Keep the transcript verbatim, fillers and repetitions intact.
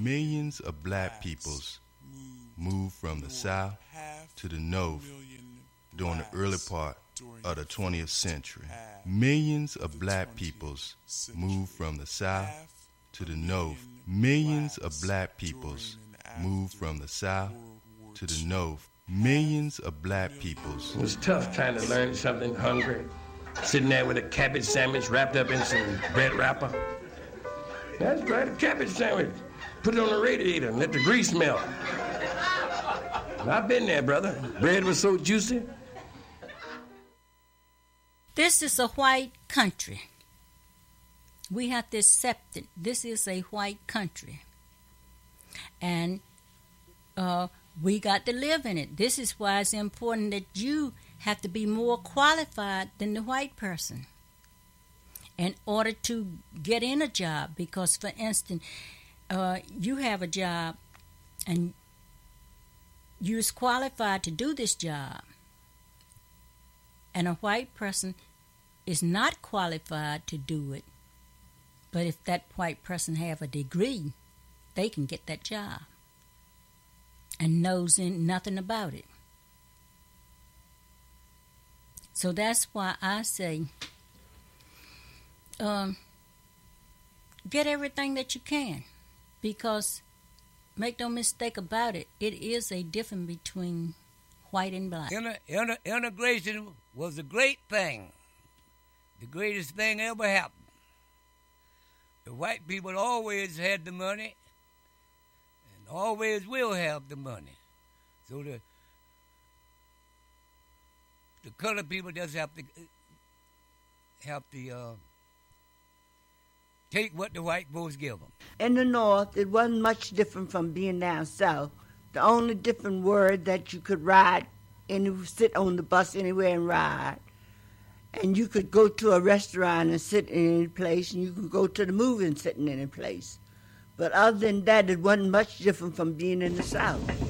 Millions of black peoples moved from the south to the north during the early part of the twentieth century. Millions of black peoples moved from the south to the north. Millions of black peoples moved from the south to the north. Millions of black peoples. It was tough trying to learn something hungry. Sitting there with a cabbage sandwich wrapped up in some bread wrapper. That's right, a cabbage sandwich. Put it on the radiator and let the grease melt. I've been there, brother. Bread was so juicy. This is a white country. We have to accept it. This is a white country. And uh, we got to live in it. This is why it's important that you have to be more qualified than the white person in order to get in a job. Because, for instance, uh, you have a job and you're qualified to do this job, and a white person is not qualified to do it. But if that white person have a degree, they can get that job and knows nothing about it. So that's why I say, um, get everything that you can, because make no mistake about it, it is a difference between white and black. Inter- inter- integration was a great thing, the greatest thing ever happened. The white people always had the money and always will have the money. So the the colored people just have to have to uh, take what the white folks give them. In the North, it wasn't much different from being down South. The only different word that you could ride and sit on the bus anywhere and ride. And you could go to a restaurant and sit in any place, and you could go to the movie and sit in any place. But other than that, it wasn't much different from being in the South.